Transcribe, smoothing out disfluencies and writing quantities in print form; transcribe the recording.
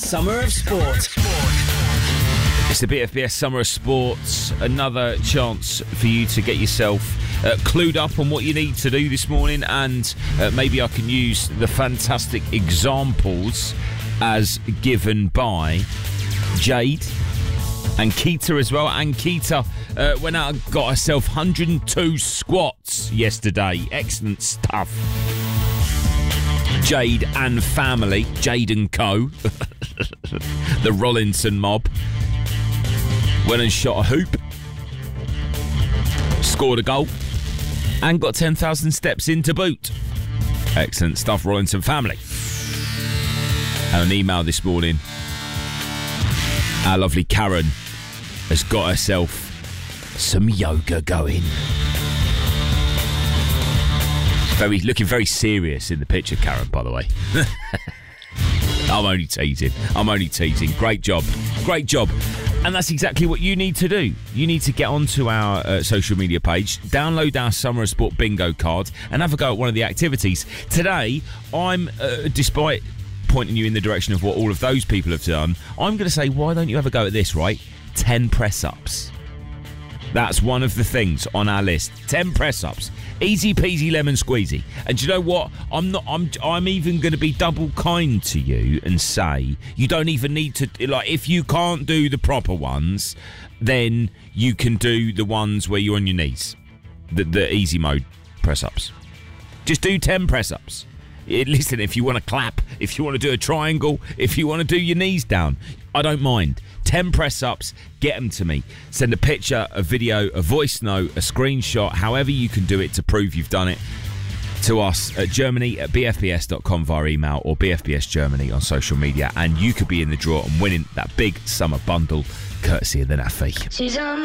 Summer of Sport. It's the BFBS Summer of Sports. Another chance for you to get yourself clued up on what you need to do this morning, and maybe I can use the fantastic examples as given by Jade and Keita as well. And Keita went out and got herself 102 squats yesterday. Excellent stuff. Jade and family, Jade and Co. The Rollinson mob went and shot a hoop, scored a goal, and got 10,000 steps in to boot. Excellent stuff, Rollinson family. And an email this morning, our lovely Karen has got herself some yoga going. Looking very serious in the picture, Karen, by the way. I'm only teasing. Great job. And that's exactly what you need to do. You need to get onto our social media page, download our Summer of Sport bingo card, and have a go at one of the activities. Today, I'm, despite pointing you in the direction of what all of those people have done, I'm going to say, why don't you have a go at this, right? 10 press-ups. That's one of the things on our list. 10 press-ups. Easy peasy lemon squeezy. And do you know what? I'm even going to be double kind to you and say you don't even need to, like, if you can't do the proper ones, then you can do the ones where you're on your knees. The easy mode press-ups. Just do 10 press-ups. Listen, if you want to clap, if you want to do a triangle, if you want to do your knees down, I don't mind. 10 press-ups, get them to me. Send a picture, a video, a voice note, a screenshot, however you can do it to prove you've done it, to us at germany@bfbs.com via email, or BFBS Germany on social media, and you could be in the draw and winning that big summer bundle courtesy of the Nafi.